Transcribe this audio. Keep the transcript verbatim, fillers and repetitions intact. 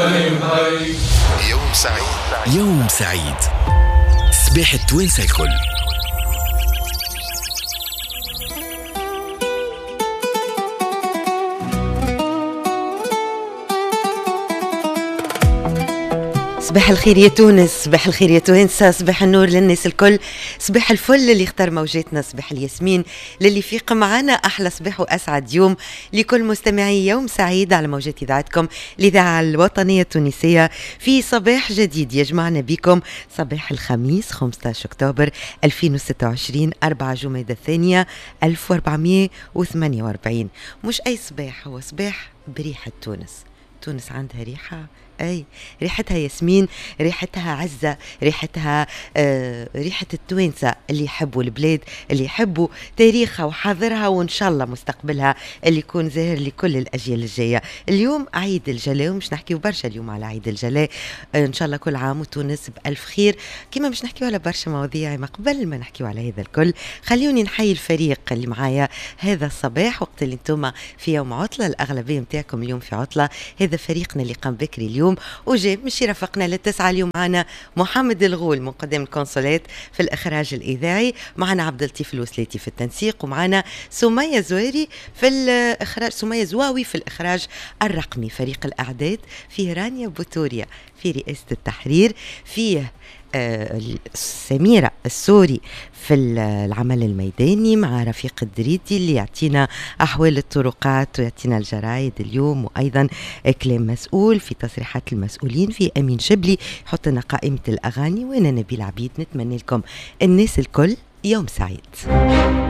يوم سعيد. يوم سعيد. صباح التوانسة الكل. صباح الخير يا تونس، صباح الخير يا توانسة، صباح النور للناس الكل، صباح الفل اللي اختار موجاتنا، صباح الياسمين للي فيق معنا، أحلى صباح وأسعد يوم لكل مستمعي يوم سعيد على موجات إذاعتكم الإذاعة الوطنية التونسية في صباح جديد يجمعنا بكم صباح الخميس خمسة عشر أكتوبر ألفين وستة وعشرين أربعة جمادى الثانية ألف وأربعمائة وثمانية وأربعين. مش أي صباح، هو صباح بريحة تونس. تونس عندها ريحة، أي ريحتها ياسمين، ريحتها عزة، ريحتها آه ريحة التوانسة اللي يحبوا البلاد، اللي يحبوا تاريخها وحاضرها، وإن شاء الله مستقبلها اللي يكون زاهر لكل الأجيال الجاية. اليوم عيد الجلاء، ومش نحكيو برشا اليوم على عيد الجلاء. آه إن شاء الله كل عام وتونس بألف خير. كما مش نحكيو على برشا مواضيع، ما قبل ما نحكيو على هذا الكل خليوني نحيي الفريق اللي معايا هذا الصباح وقت اللي انتم في يوم عطلة، الأغلبية متاعكم اليوم في عطلة. هذا فريقنا اللي قام بكري اليوم وجاب مشي رافقنا للتسعة. اليوم معنا محمد الغول من قدام الكونسولات في الإخراج الإذاعي، معنا عبد اللطيف الوسلاتي في التنسيق، ومعنا سمية زواري في الإخراج، سمية زواوي في الإخراج الرقمي. فريق الأعداد فيه رانيا بوتوريا في رئاسة التحرير، فيه آه سميرة السوري في العمل الميداني، مع رفيق الدريدي اللي يعطينا أحوال الطرقات ويعطينا الجرايد اليوم، وأيضا كلام مسؤول في تصريحات المسؤولين، في أمين شبلي يحط لنا قائمة الأغاني، وأنا نبيل عبيد. نتمنى لكم الناس الكل يوم سعيد.